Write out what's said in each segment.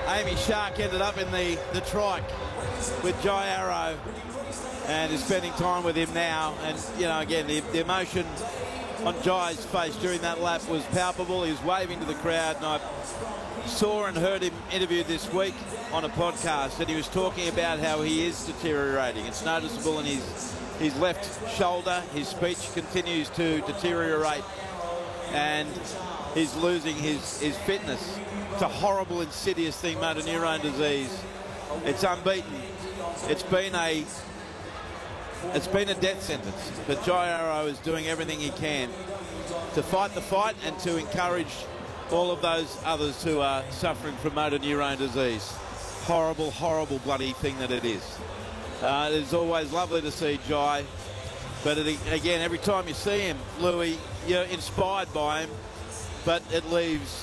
Amy Shark ended up in the trike with Jai Arrow and is spending time with him now. And, you know, again, the emotion on Jai's face during that lap was palpable. He was waving to the crowd, and I saw and heard him interviewed this week on a podcast, and he was talking about how he is deteriorating. It's noticeable in his left shoulder. His speech continues to deteriorate, and he's losing his fitness. It's a horrible, insidious thing, motor neurone disease. It's unbeaten. It's been a death sentence, but Jai Arrow is doing everything he can to fight the fight and to encourage all of those others who are suffering from motor neurone disease. Horrible, horrible bloody thing that it is. It's always lovely to see Jai, but again, every time you see him, Louis, you're inspired by him, but it leaves,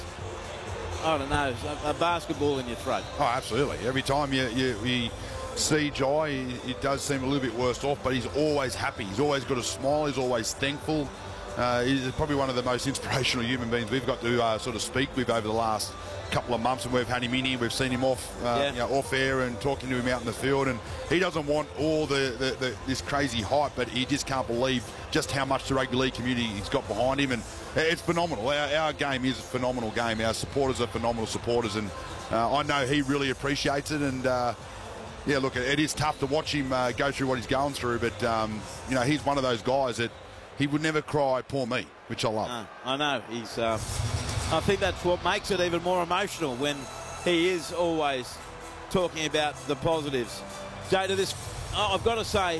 I don't know, a basketball in your throat. Oh, absolutely. Every time you see Jai, he does seem a little bit worse off, but he's always happy. He's always got a smile. He's always thankful. He's probably one of the most inspirational human beings we've got to sort of speak with over the last couple of months, and we've had him in here. We've seen him off off air and talking to him out in the field, and he doesn't want all this crazy hype, but he just can't believe just how much the rugby league community he's got behind him, and it's phenomenal. Our game is a phenomenal game. Our supporters are phenomenal supporters, and I know he really appreciates it. And yeah, look, it is tough to watch him go through what he's going through, but you know, he's one of those guys that he would never cry, poor me, which I love. I know. He's. I think that's what makes it even more emotional, when he is always talking about the positives. Jada, I've got to say,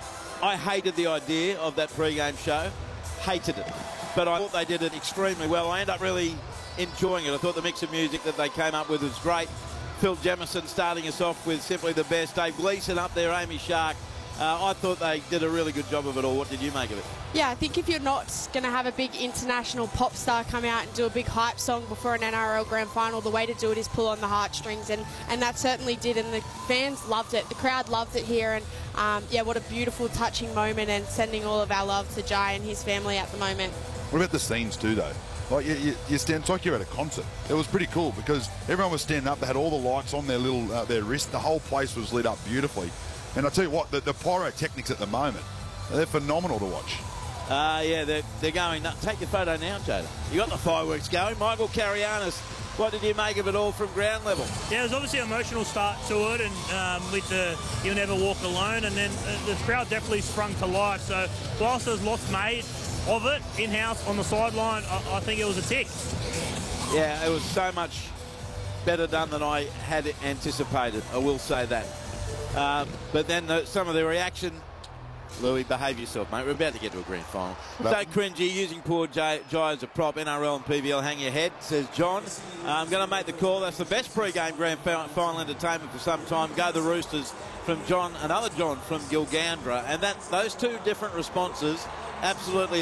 I hated the idea of that pre-game show. Hated it. But I thought they did it extremely well. I ended up really enjoying it. I thought the mix of music that they came up with was great. Phil Jemison starting us off with Simply the Best. Dave Gleeson up there, Amy Shark. I thought they did a really good job of it all. What did you make of it? Yeah, I think if you're not going to have a big international pop star come out and do a big hype song before an NRL Grand Final, the way to do it is pull on the heartstrings, and that certainly did, and the fans loved it. The crowd loved it here, and yeah, what a beautiful, touching moment, and sending all of our love to Jai and his family at the moment. What about the scenes too, though? Like you stand, it's like you're at a concert. It was pretty cool because everyone was standing up. They had all the lights on their little their wrist. The whole place was lit up beautifully. And I tell you what, the pyrotechnics at the moment, they're phenomenal to watch. Yeah, they're going nuts. Take your photo now, Jada. You got the fireworks going. Michael Carianis, what did you make of it all from ground level? Yeah, it was obviously an emotional start to it, and with the You'll Never Walk Alone, and then the crowd definitely sprung to life. So whilst there was lots made of it in-house on the sideline, I think it was a tick. Yeah, it was so much better done than I had anticipated, I will say that. But then some of the reaction, Louis, behave yourself, mate. We're about to get to a grand final. Don't cringy, using poor Jai as a prop. NRL and PVL, hang your head, says John. I'm going to make the call. That's the best pre-game grand final entertainment for some time. Go the Roosters, from John, another John from Gilgandra. And those two different responses absolutely